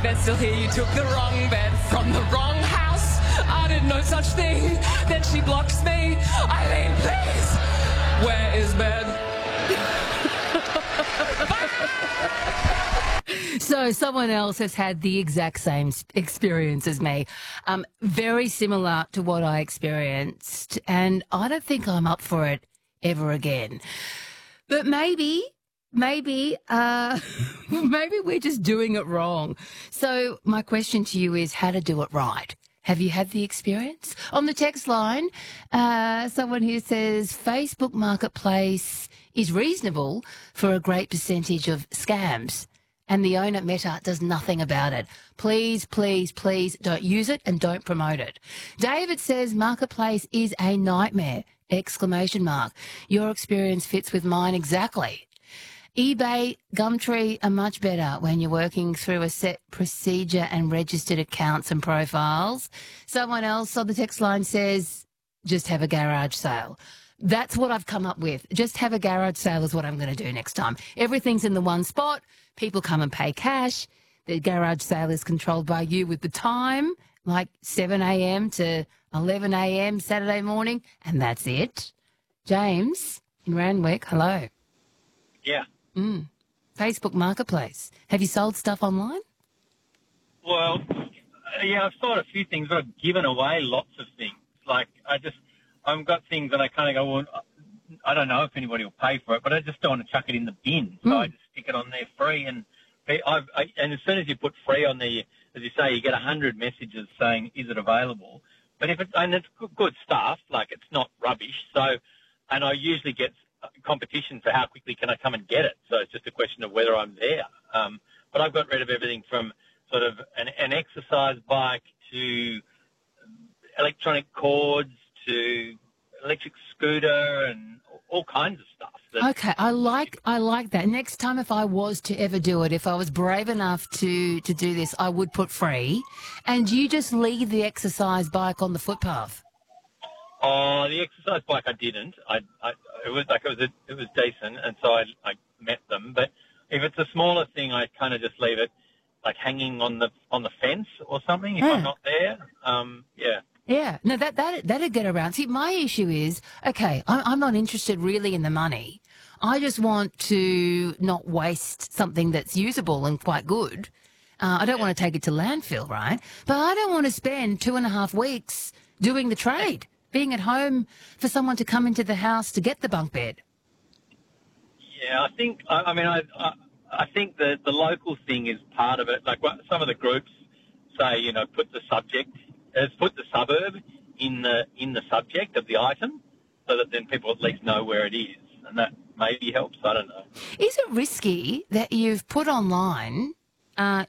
bed's still here. You took the wrong bed from the wrong house. I didn't know such thing. Then she blocks me. Eileen, please. Where is bed? So someone else has had the exact same experience as me, very similar to what I experienced, and I don't think I'm up for it ever again. But maybe maybe we're just doing it wrong. So my question to you is how to do it right. Have you had the experience? On the text line, someone here says Facebook Marketplace is reasonable for a great percentage of scams, and the owner, Meta, does nothing about it. Please, please, please don't use it and don't promote it. David says Marketplace is a nightmare! ! Your experience fits with mine exactly. eBay, Gumtree are much better when you're working through a set procedure and registered accounts and profiles. Someone else on the text line says, just have a garage sale. That's what I've come up with. Just have a garage sale is what I'm going to do next time. Everything's in the one spot. People come and pay cash. The garage sale is controlled by you with the time, like 7 a.m. to 11 a.m. Saturday morning, and that's it. James in Randwick, hello. Yeah. Facebook Marketplace. Have you sold stuff online? Well, yeah, I've sold a few things, but I've given away lots of things. Like, I've got things that I kind of go, well, I don't know if anybody will pay for it, but I just don't want to chuck it in the bin. So I just stick it on there free. And and as soon as you put free on there, as you say, you get 100 messages saying, is it available? But it's good stuff, like it's not rubbish. So, and I usually get competition for how quickly can I come and get it. So it's just a question of whether I'm there. But I've got rid of everything from sort of an exercise bike to electronic cords to electric scooter and all kinds of stuff. Okay, I like that. Next time, if I was to ever do it, if I was brave enough to do this, I would put free. And you just leave the exercise bike on the footpath. Oh, the exercise bike I didn't. It was decent, and so I met them. But if it's a smaller thing, I kind of just leave it like hanging on the fence or something if I'm not there. Yeah. Yeah, no, that'd get around. See, my issue is, okay, I'm not interested really in the money. I just want to not waste something that's usable and quite good. I don't want to take it to landfill, right? But I don't want to spend 2.5 weeks doing the trade, being at home for someone to come into the house to get the bunk bed. Yeah, I think, I think the local thing is part of it. Like some of the groups say, put the suburb in the subject of the item so that then people at least know where it is, and that maybe helps. I don't know. Is it risky that you've put online